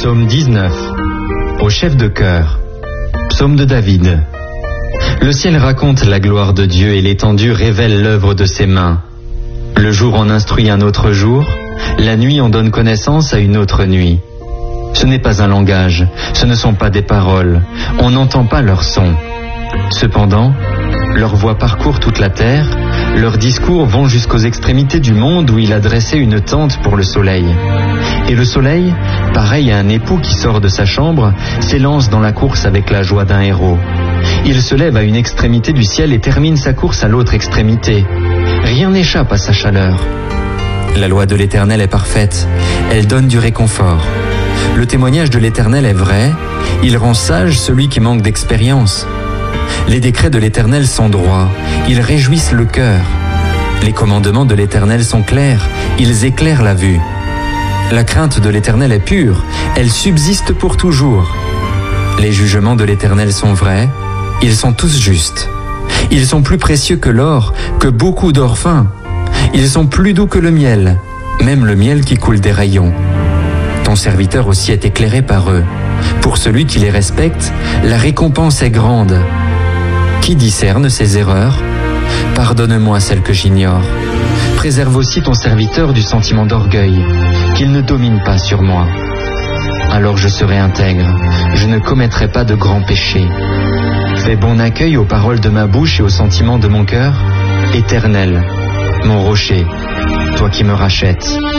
Psaume 19. Au chef de chœur. Psaume de David. Le ciel raconte la gloire de Dieu et l'étendue révèle l'œuvre de ses mains. Le jour en instruit un autre jour, la nuit en donne connaissance à une autre nuit. Ce n'est pas un langage, ce ne sont pas des paroles, on n'entend pas leur son. Cependant, leur voix parcourt toute la terre, leurs discours vont jusqu'aux extrémités du monde où il a dressé une tente pour le soleil. Et le soleil, pareil à un époux qui sort de sa chambre, s'élance dans la course avec la joie d'un héros. Il se lève à une extrémité du ciel et termine sa course à l'autre extrémité. Rien n'échappe à sa chaleur. La loi de l'Éternel est parfaite, elle donne du réconfort. Le témoignage de l'Éternel est vrai, il rend sage celui qui manque d'expérience. Les décrets de l'Éternel sont droits, ils réjouissent le cœur. Les commandements de l'Éternel sont clairs, ils éclairent la vue. La crainte de l'Éternel est pure, elle subsiste pour toujours. Les jugements de l'Éternel sont vrais, ils sont tous justes. Ils sont plus précieux que l'or, que beaucoup d'or fin. Ils sont plus doux que le miel, même le miel qui coule des rayons. Ton serviteur aussi est éclairé par eux. Pour celui qui les respecte, la récompense est grande. Qui discerne ses erreurs? Pardonne-moi celles que j'ignore. Préserve aussi ton serviteur du sentiment d'orgueil, qu'il ne domine pas sur moi. Alors je serai intègre, je ne commettrai pas de grands péchés. Fais bon accueil aux paroles de ma bouche et aux sentiments de mon cœur. Éternel, mon rocher, toi qui me rachètes.